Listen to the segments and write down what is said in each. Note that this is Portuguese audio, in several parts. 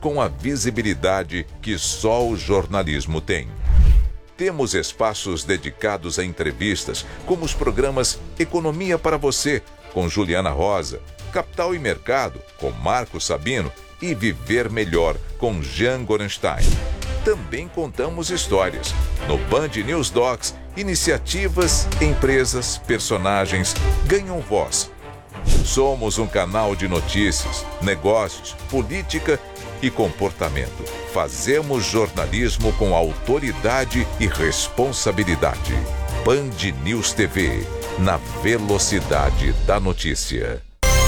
com a visibilidade que só o jornalismo tem. Temos espaços dedicados a entrevistas, como os programas Economia para Você, com Juliana Rosa, Capital e Mercado, com Marco Sabino e Viver Melhor, com Jean Gorenstein. Também contamos histórias. No Band News Docs, iniciativas, empresas, personagens ganham voz. Somos um canal de notícias, negócios, política e comportamento. Fazemos jornalismo com autoridade e responsabilidade. Band News TV, na velocidade da notícia.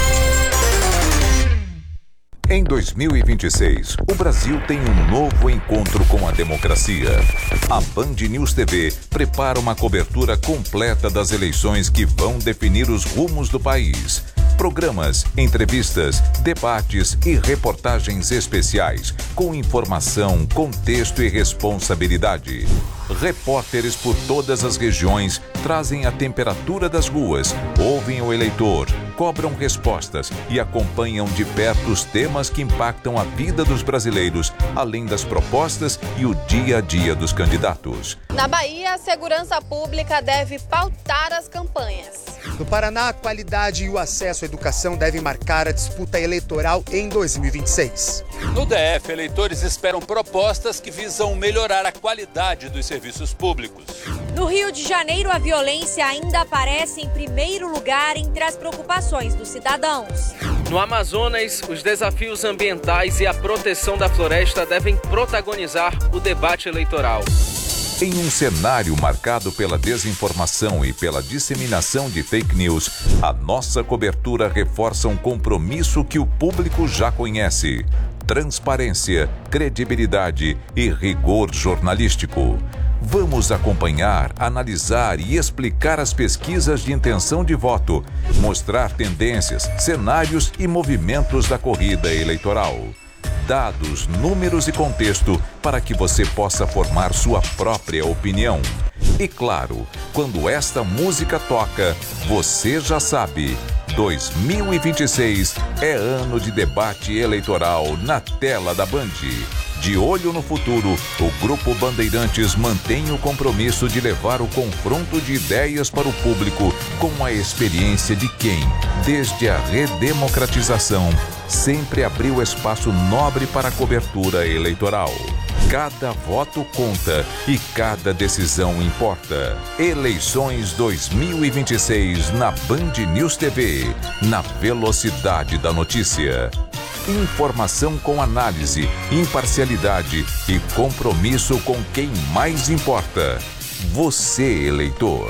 Em 2026, o Brasil tem um novo encontro com a democracia. A Band News TV prepara uma cobertura completa das eleições que vão definir os rumos do país. Programas, entrevistas, debates e reportagens especiais, com informação, contexto e responsabilidade. Repórteres por todas as regiões trazem a temperatura das ruas, ouvem o eleitor, cobram respostas e acompanham de perto os temas que impactam a vida dos brasileiros, além das propostas e o dia a dia dos candidatos. Na Bahia, a segurança pública deve pautar as campanhas. No Paraná, a qualidade e o acesso à educação devem marcar a disputa eleitoral em 2026. No DF, eleitores esperam propostas que visam melhorar a qualidade dos serviços públicos. No Rio de Janeiro, a violência ainda aparece em primeiro lugar entre as preocupações dos cidadãos. No Amazonas, os desafios ambientais e a proteção da floresta devem protagonizar o debate eleitoral. Em um cenário marcado pela desinformação e pela disseminação de fake news, a nossa cobertura reforça um compromisso que o público já conhece: transparência, credibilidade e rigor jornalístico. Vamos acompanhar, analisar e explicar as pesquisas de intenção de voto, mostrar tendências, cenários e movimentos da corrida eleitoral. Dados, números e contexto para que você possa formar sua própria opinião. E claro, quando esta música toca, você já sabe, 2026 é ano de debate eleitoral na tela da Band. De olho no futuro, o Grupo Bandeirantes mantém o compromisso de levar o confronto de ideias para o público com a experiência de quem, desde a redemocratização, sempre abriu espaço nobre para a cobertura eleitoral. Cada voto conta e cada decisão importa. Eleições 2026 na Band News TV, na velocidade da notícia. Informação com análise, imparcialidade e compromisso com quem mais importa. Você, eleitor.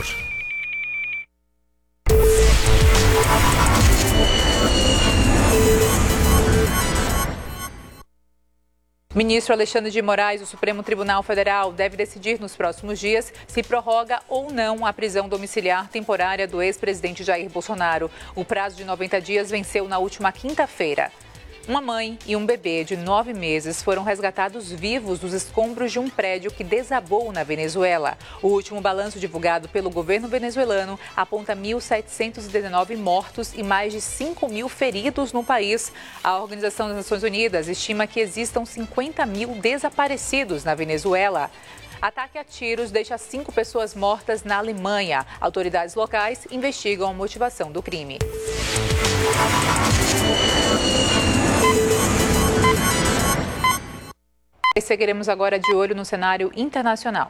Ministro Alexandre de Moraes, do Supremo Tribunal Federal, deve decidir nos próximos dias se prorroga ou não a prisão domiciliar temporária do ex-presidente Jair Bolsonaro. O prazo de 90 dias venceu na última quinta-feira. Uma mãe e um bebê de 9 meses foram resgatados vivos dos escombros de um prédio que desabou na Venezuela. O último balanço divulgado pelo governo venezuelano aponta 1.719 mortos e mais de 5.000 feridos no país. A Organização das Nações Unidas estima que existam 50.000 desaparecidos na Venezuela. Ataque a tiros deixa 5 pessoas mortas na Alemanha. Autoridades locais investigam a motivação do crime. E seguiremos agora de olho no cenário internacional.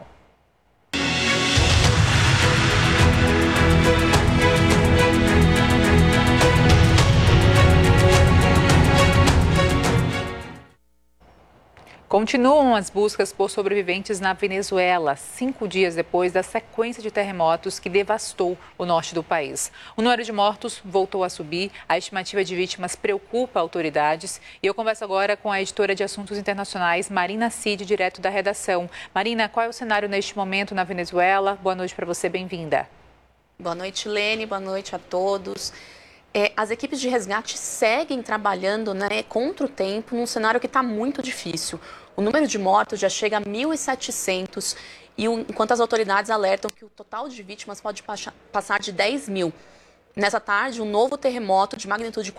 Continuam as buscas por sobreviventes na Venezuela, 5 dias depois da sequência de terremotos que devastou o norte do país. O número de mortos voltou a subir, a estimativa de vítimas preocupa autoridades. E eu converso agora com a editora de Assuntos Internacionais, Marina Cid, direto da redação. Marina, qual é o cenário neste momento na Venezuela? Boa noite para você, bem-vinda. Boa noite, Lene, boa noite a todos. As equipes de resgate seguem trabalhando, contra o tempo, num cenário que está muito difícil. O número de mortos já chega a 1.700, enquanto as autoridades alertam que o total de vítimas pode passar de 10.000. Nessa tarde, um novo terremoto de magnitude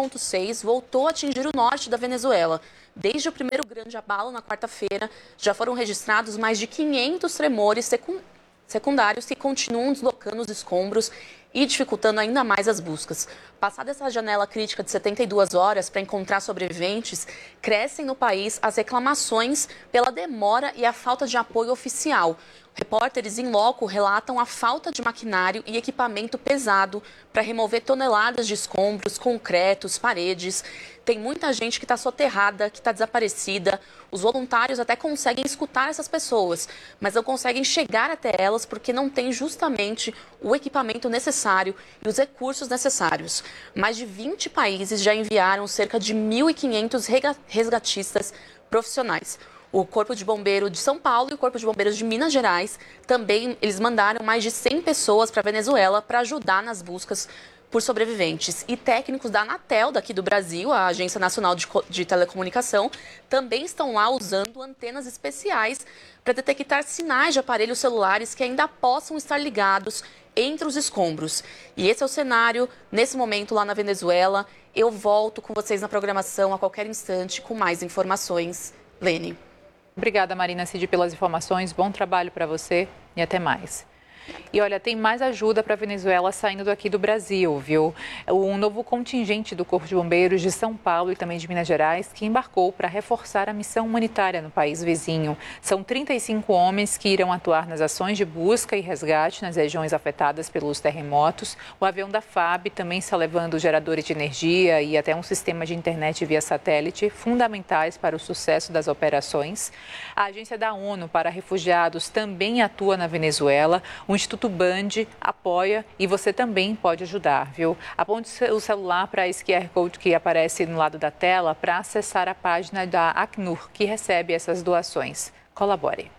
4,6 voltou a atingir o norte da Venezuela. Desde o primeiro grande abalo na quarta-feira, já foram registrados mais de 500 tremores secundários que continuam deslocando os escombros e dificultando ainda mais as buscas. Passada essa janela crítica de 72 horas para encontrar sobreviventes, crescem no país as reclamações pela demora e a falta de apoio oficial. Repórteres em loco relatam a falta de maquinário e equipamento pesado para remover toneladas de escombros, concretos, paredes. Tem muita gente que está soterrada, que está desaparecida. Os voluntários até conseguem escutar essas pessoas, mas não conseguem chegar até elas porque não tem justamente o equipamento necessário e os recursos necessários. Mais de 20 países já enviaram cerca de 1.500 resgatistas profissionais. O Corpo de Bombeiro de São Paulo e o Corpo de Bombeiros de Minas Gerais também, eles mandaram mais de 100 pessoas para a Venezuela para ajudar nas buscas por sobreviventes. E técnicos da Anatel, daqui do Brasil, a Agência Nacional de Telecomunicação, também estão lá usando antenas especiais para detectar sinais de aparelhos celulares que ainda possam estar ligados entre os escombros. E esse é o cenário, nesse momento, lá na Venezuela. Eu volto com vocês na programação a qualquer instante com mais informações. Lene. Obrigada, Marina Cid, pelas informações. Bom trabalho para você e até mais. E olha, tem mais ajuda para a Venezuela saindo daqui do Brasil, viu? Um novo contingente do Corpo de Bombeiros de São Paulo e também de Minas Gerais que embarcou para reforçar a missão humanitária no país vizinho. São 35 homens que irão atuar nas ações de busca e resgate nas regiões afetadas pelos terremotos. O avião da FAB também está levando geradores de energia e até um sistema de internet via satélite, fundamentais para o sucesso das operações. A Agência da ONU para Refugiados também atua na Venezuela. O Instituto Band apoia e você também pode ajudar, viu? Aponte o celular para esse QR Code que aparece no lado da tela para acessar a página da Acnur, que recebe essas doações. Colabore.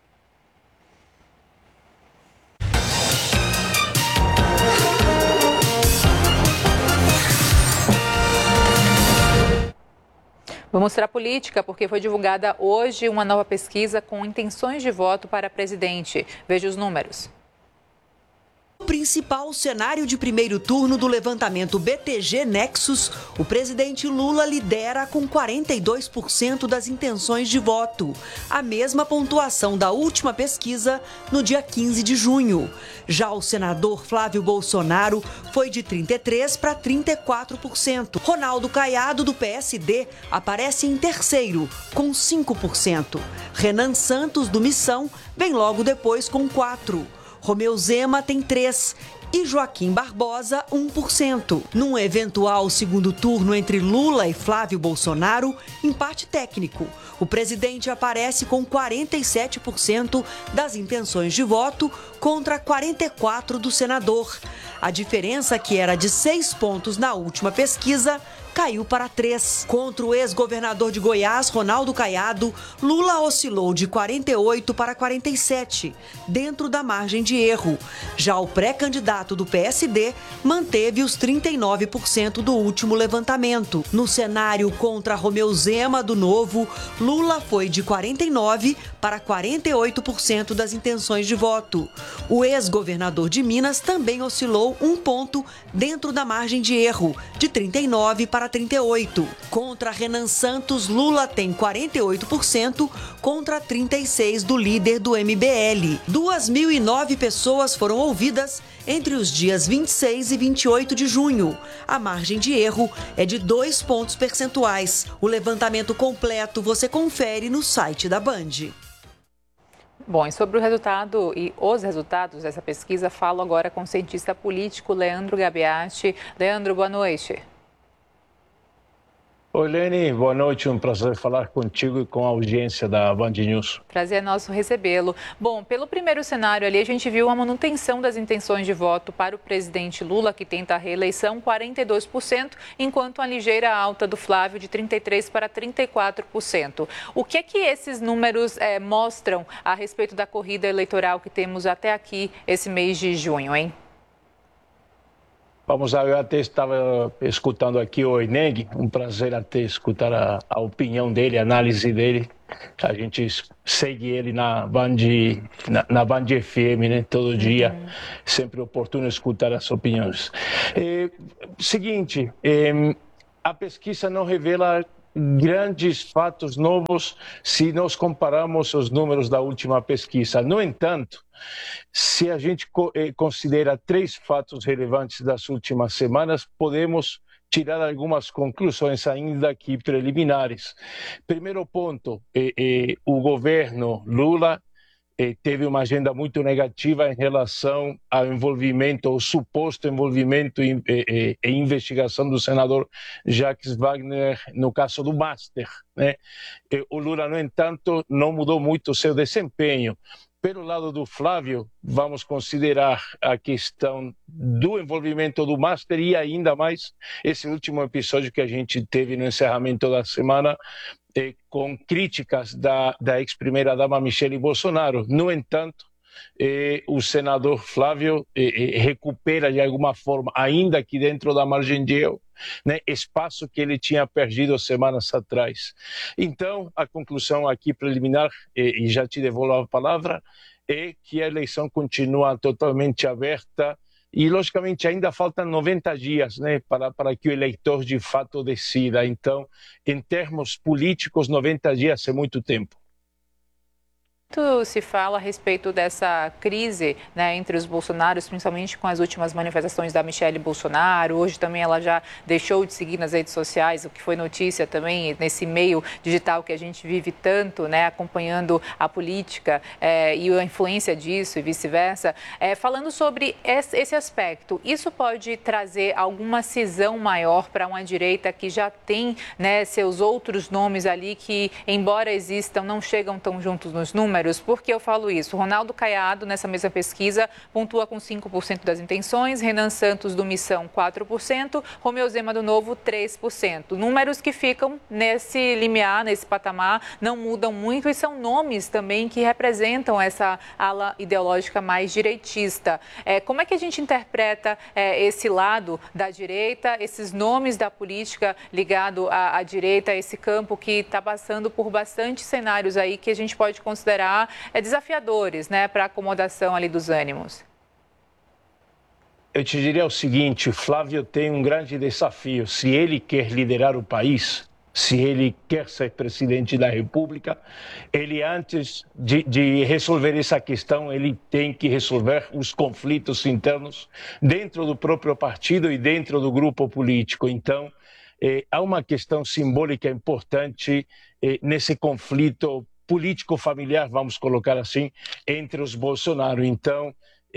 Vamos para a política, porque foi divulgada hoje uma nova pesquisa com intenções de voto para presidente. Veja os números. No principal cenário de primeiro turno do levantamento BTG Nexus, o presidente Lula lidera com 42% das intenções de voto, a mesma pontuação da última pesquisa no dia 15 de junho. Já o senador Flávio Bolsonaro foi de 33% para 34%. Ronaldo Caiado, do PSD, aparece em terceiro, com 5%. Renan Santos, do Missão, vem logo depois com 4%. Romeu Zema tem 3% e Joaquim Barbosa 1%. Num eventual segundo turno entre Lula e Flávio Bolsonaro, empate técnico. O presidente aparece com 47% das intenções de voto contra 44% do senador. A diferença, que era de 6 pontos na última pesquisa, caiu para 3. Contra o ex-governador de Goiás, Ronaldo Caiado, Lula oscilou de 48% para 47%, dentro da margem de erro. Já o pré-candidato do PSD manteve os 39% do último levantamento. No cenário contra Romeu Zema, do Novo, Lula foi de 49% para 48% das intenções de voto. O ex-governador de Minas também oscilou 1 ponto dentro da margem de erro, de 39% para 38%. Contra Renan Santos, Lula tem 48% contra 36% do líder do MBL. 2.009 pessoas foram ouvidas entre os dias 26 e 28 de junho. A margem de erro é de 2 pontos percentuais. O levantamento completo você confere no site da Band. Bom, e sobre o resultado e os resultados dessa pesquisa, falo agora com o cientista político Leandro Gabeati. Leandro, boa noite. Oi, Lene, boa noite. Um prazer falar contigo e com a audiência da Band News. Prazer é nosso recebê-lo. Bom, pelo primeiro cenário ali, a gente viu a manutenção das intenções de voto para o presidente Lula, que tenta a reeleição, 42%, enquanto a ligeira alta do Flávio, de 33% para 34%. O que é que esses números mostram a respeito da corrida eleitoral que temos até aqui esse mês de junho, hein? Vamos lá, eu até estava escutando aqui o Eneg, um prazer até escutar a opinião dele, a análise dele. A gente segue ele na Band FM, né, todo dia. Sempre oportuno escutar as opiniões. Seguinte, a pesquisa não revela grandes fatos novos se nós compararmos os números da última pesquisa. No entanto, se a gente considera 3 fatos relevantes das últimas semanas, podemos tirar algumas conclusões ainda aqui preliminares. Primeiro ponto, o governo Lula teve uma agenda muito negativa em relação ao envolvimento, ao suposto envolvimento e investigação do senador Jacques Wagner no caso do Master, né? O Lula, no entanto, não mudou muito o seu desempenho. Pelo lado do Flávio, vamos considerar a questão do envolvimento do Master e ainda mais esse último episódio que a gente teve no encerramento da semana, com críticas da ex-primeira-dama Michele Bolsonaro. No entanto, o senador Flávio recupera de alguma forma, ainda que dentro da margem de erro, né, espaço que ele tinha perdido semanas atrás. Então, a conclusão aqui preliminar, e já te devolvo a palavra, é que a eleição continua totalmente aberta e, logicamente, ainda faltam 90 dias, né, para que o eleitor de fato decida. Então, em termos políticos, 90 dias é muito tempo. Muito se fala a respeito dessa crise, né, entre os Bolsonaros, principalmente com as últimas manifestações da Michele Bolsonaro. Hoje também ela já deixou de seguir nas redes sociais, o que foi notícia também nesse meio digital que a gente vive tanto, né, acompanhando a política e a influência disso e vice-versa. Falando sobre esse aspecto, isso pode trazer alguma cisão maior para uma direita que já tem, né, seus outros nomes ali que, embora existam, não chegam tão juntos nos números? Por que eu falo isso? Ronaldo Caiado, nessa mesma pesquisa, pontua com 5% das intenções, Renan Santos do Missão 4%, Romeu Zema do Novo 3%. Números que ficam nesse limiar, nesse patamar, não mudam muito e são nomes também que representam essa ala ideológica mais direitista. Como é que a gente interpreta esse lado da direita, esses nomes da política ligado à direita, esse campo que está passando por bastante cenários aí que a gente pode considerar desafiadores, né, para a acomodação ali dos ânimos? Eu te diria o seguinte, Flávio tem um grande desafio. Se ele quer liderar o país, se ele quer ser presidente da República, ele, antes de resolver essa questão, ele tem que resolver os conflitos internos dentro do próprio partido e dentro do grupo político. Então, há uma questão simbólica importante nesse conflito político-familiar, vamos colocar assim, entre os Bolsonaro. Então,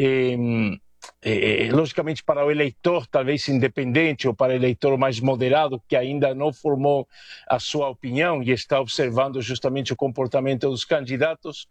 logicamente, para o eleitor talvez independente ou para o eleitor mais moderado, que ainda não formou a sua opinião e está observando justamente o comportamento dos candidatos,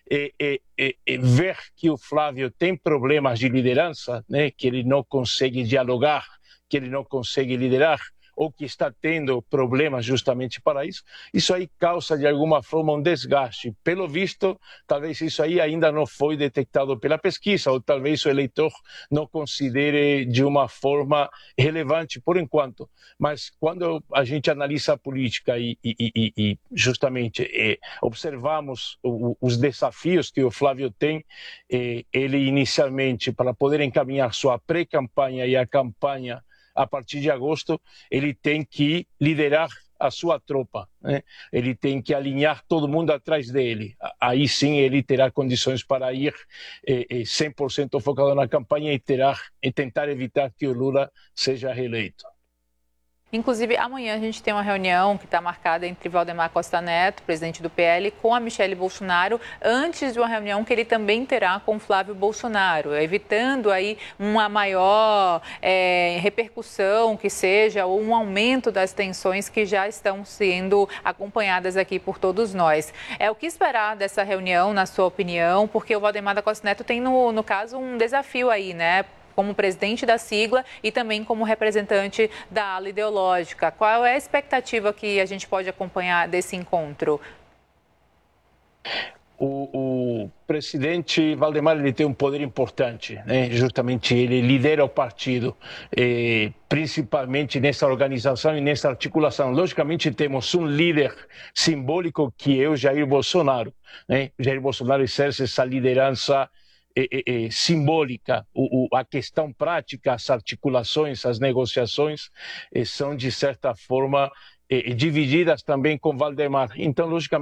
ver que o Flávio tem problemas de liderança, né, que ele não consegue dialogar, que ele não consegue liderar, ou que está tendo problemas justamente para isso, isso aí causa de alguma forma um desgaste. Pelo visto, talvez isso aí ainda não foi detectado pela pesquisa, ou talvez o eleitor não considere de uma forma relevante por enquanto. Mas quando a gente analisa a política e justamente observamos os desafios que o Flávio tem, ele inicialmente, para poder encaminhar sua pré-campanha e a campanha a partir de agosto, ele tem que liderar a sua tropa, né? Ele tem que alinhar todo mundo atrás dele. Aí sim ele terá condições para ir 100% focado na campanha e tentar evitar que o Lula seja reeleito. Inclusive, amanhã a gente tem uma reunião que está marcada entre Valdemar Costa Neto, presidente do PL, com a Michele Bolsonaro, antes de uma reunião que ele também terá com Flávio Bolsonaro, evitando aí uma maior repercussão que seja, ou um aumento das tensões que já estão sendo acompanhadas aqui por todos nós. O que esperar dessa reunião, na sua opinião? Porque o Valdemar da Costa Neto tem, no caso, um desafio aí, né? Como presidente da sigla e também como representante da ala ideológica. Qual é a expectativa que a gente pode acompanhar desse encontro? o presidente Valdemar ele tem um poder importante, né? Justamente ele lidera o partido, principalmente nessa organização e nessa articulação. Logicamente temos um líder simbólico que é o Jair Bolsonaro, né? Jair Bolsonaro exerce essa liderança simbólica, a questão prática, as articulações, as negociações são de certa forma divididas também com Valdemar. Então, logicamente,